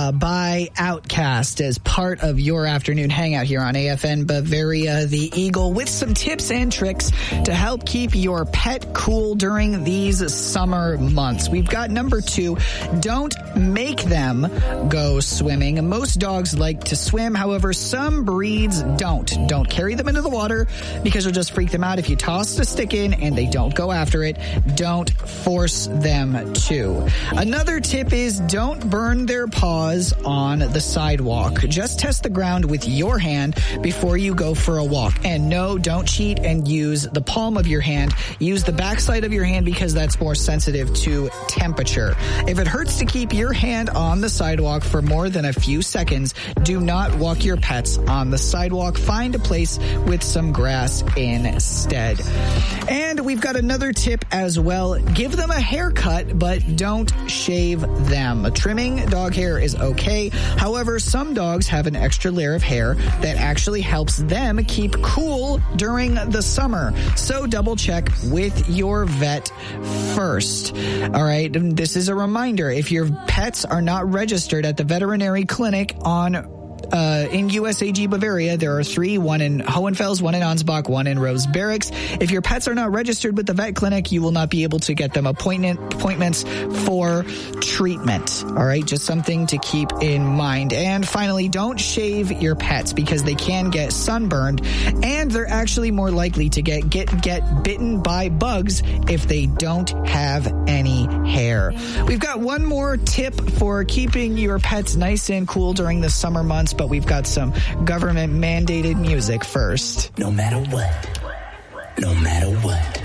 by Outcast as part of your afternoon hangout here on AFN Bavaria the Eagle with some tips and tricks to help keep your pet cool during these summer months. We've got number 2, don't make them go swimming. Most dogs like to swim, however, some breeds don't. Don't carry them into the water because you'll just freak them out if you toss the stick in and they don't go after it. Don't force them to. Another tip is don't burn their paws on the sidewalk. Just test the ground with your hand before you go for a walk. And no, don't cheat and use the palm of your hand. Use the backside of your hand because that's more sensitive to temperature. If it hurts to keep your hand on the sidewalk for more than a few seconds, do not walk your pets on the sidewalk. Find a place with some grass instead. And we've got another tip as well. Give them a haircut, but don't shave them. Trimming dog hair is okay. However, some dogs have an extra layer of hair that actually helps them keep cool during the summer. So double check with your vet first. All right. This is a reminder. If your pets are not registered at the veterinary clinic in USAG Bavaria, there are 3, one in Hohenfels, one in Ansbach, one in Rose Barracks. If your pets are not registered with the vet clinic, you will not be able to get them appointments for treatment. All right, just something to keep in mind. And finally, don't shave your pets because they can get sunburned and they're actually more likely to get bitten by bugs if they don't have any hair. We've got one more tip for keeping your pets nice and cool during the summer months, but we've got some government-mandated music first. No matter what.